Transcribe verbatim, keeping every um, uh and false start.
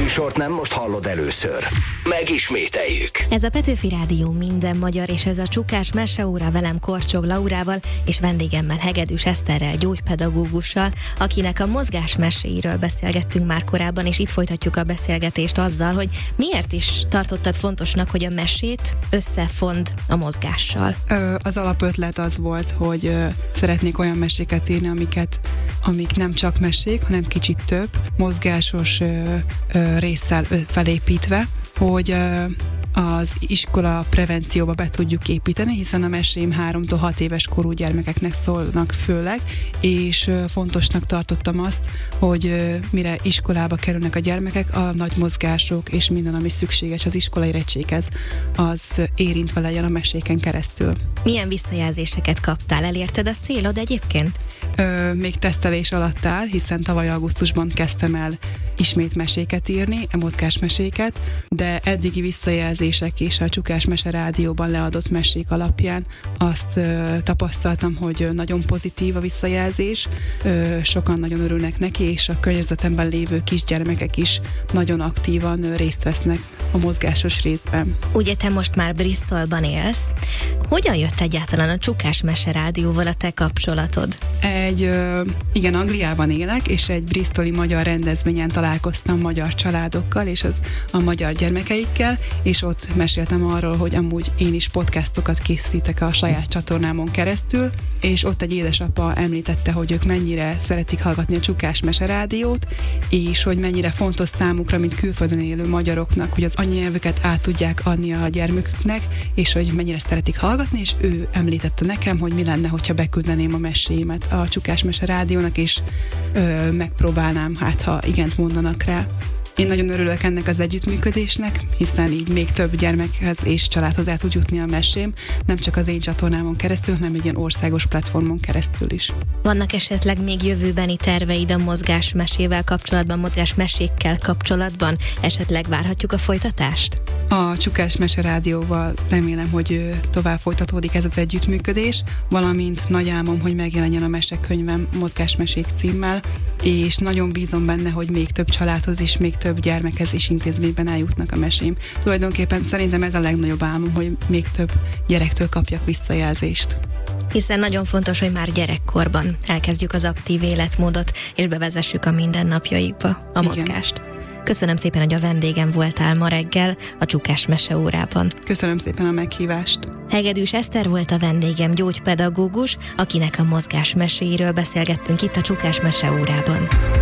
műsort nem most hallod először. Megismételjük. Ez a Petőfi Rádió minden magyar, és ez a Csukás meseóra velem Korcsog Laurával és vendégemmel Hegedűs Eszterrel, gyógypedagógussal, akinek a mozgásmeséiről beszélgettünk már korábban, és itt folytatjuk a beszélgetést azzal, hogy miért is tartottad fontosnak, hogy a mesét összefond a mozgással. Az alapötlet az volt, hogy szeretnék olyan meséket írni, amiket, amik nem csak mesék, hanem kicsit több, mozgásos résszel felépítve, hogy az iskola prevencióba be tudjuk építeni, hiszen a mesém háromtól hat éves korú gyermekeknek szólnak főleg, és fontosnak tartottam azt, hogy mire iskolába kerülnek a gyermekek, a nagy mozgások és minden, ami szükséges az iskolai érettséghez, az érintve legyen a meséken keresztül. Milyen visszajelzéseket kaptál? Elérted a célod egyébként? Ö, még tesztelés alatt áll, hiszen tavaly augusztusban kezdtem el ismét meséket írni, a mozgásmeséket, de eddigi visszajelzések és a Csukás Mese Rádióban leadott mesék alapján azt ö, tapasztaltam, hogy nagyon pozitív a visszajelzés, ö, sokan nagyon örülnek neki, és a környezetemben lévő kisgyermekek is nagyon aktívan ö, részt vesznek a mozgásos részben. Ugye te most már Bristolban élsz. Hogyan jött egyáltalán a Csukás Mese Rádióval a te kapcsolatod? Egy, ö, igen, Angliában élek, és egy bristoli magyar rendezvényen találkoztam magyar családokkal, és az a magyar gyermekeikkel, és ott meséltem arról, hogy amúgy én is podcastokat készítek a saját csatornámon keresztül, és ott egy édesapa említette, hogy ők mennyire szeretik hallgatni a Csukás Mese Rádiót, és hogy mennyire fontos számukra, mint külföldön élő magyaroknak, hogy az anyanyelvüket át tudják adni a gyermeküknek, és hogy mennyire szeretik hallgatni, és ő említette nekem, hogy mi lenne, hogyha beküldeném a meséimet a Csukás Mese Rádiónak, és ö, megpróbálnám, hát ha igent mondanak rá. Én nagyon örülök ennek az együttműködésnek, hiszen így még több gyermekhez és családhoz el tud jutni a mesém, nem csak az én csatornámon keresztül, hanem egy ilyen országos platformon keresztül is. Vannak esetleg még jövőbeni terveid a mozgásmesével kapcsolatban, mozgásmesékkel kapcsolatban? Esetleg várhatjuk a folytatást? A Csukás Mese Rádióval remélem, hogy tovább folytatódik ez az együttműködés, valamint nagy álmom, hogy megjelenjen a mesekönyvem Mozgásmesék címmel, és nagyon bízom benne, hogy még több családhoz és még több gyermekhez és intézményben eljutnak a mesém. Tulajdonképpen szerintem ez a legnagyobb álmom, hogy még több gyerektől kapjak visszajelzést. Hiszen nagyon fontos, hogy már gyerekkorban elkezdjük az aktív életmódot, és bevezessük a mindennapjaikba a mozgást. Igen. Köszönöm szépen, hogy a vendégem voltál ma reggel a Csukás Mese órában. Köszönöm szépen a meghívást. Hegedűs Eszter volt a vendégem, gyógypedagógus, akinek a mozgásmeséiről beszélgettünk itt a Csukás Mese órában.